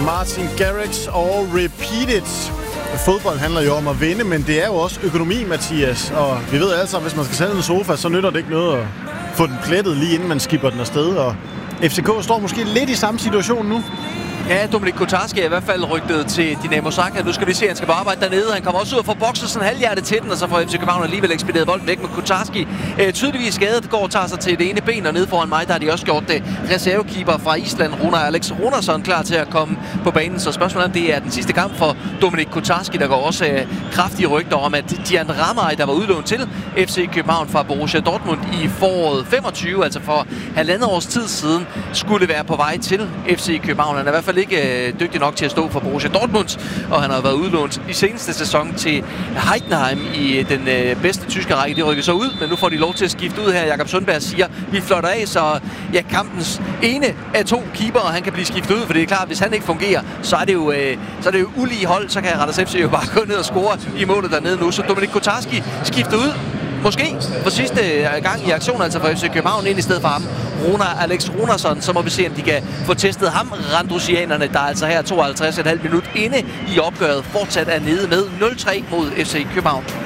Martin Garrix og Repeat It. Fodbold handler jo om at vinde, men det er jo også økonomi, Mathias. Og vi ved altså, at hvis man skal sælge en sofa, så nytter det ikke noget at få den plettet lige inden man skipper den afsted. Og FCK står måske lidt i samme situation nu. Ja, Dominik Kotarski er i hvert fald rygtet til Dinamo Zagreb. Nu skal vi se, at han skal på arbejde dernede. Han kommer også ud og får bokset sådan halvhjertet til den, og så får FC København alligevel ekspederet bolden væk med Kotarski. Tydeligvis skadet, går og tager sig til det ene ben, og nede foran mig, der har de også gjort det. Reservekeeper fra Island, Runar Alex Runarsson, klar til at komme på banen. Så spørgsmålet er, det er den sidste kamp for Dominik Kotarski. Der går også kraftige rygter om, at Dian Ramay, der var udlånt til FC København fra Borussia Dortmund i foråret 25, altså for halvandet års tid siden, skulle være på vej til FC København. Han er i hvert fald ikke dygtig nok til at stå for Borussia Dortmund, og han har været udlånt i seneste sæson til Heidenheim i den bedste tyske række. De rykker så ud, men nu får de lov til at skifte ud her. Jakob Sundberg siger, vi flotter af, så ja, kampens ene af to keepere, han kan blive skiftet ud, for det er klart, hvis han ikke fungerer, så er det jo ulige hold, så kan Randers FC jo bare gå ned og score i målet dernede nu. Så Dominik Kotarski skifter ud, måske for sidste gang i aktion, altså for FC København, ind i stedet for ham, Runar Alex Runarsson. Så må vi se, om de kan få testet ham, randrusianerne, der altså her 52,5 minut inde i opgøret, fortsat er nede med 0-3 mod FC København.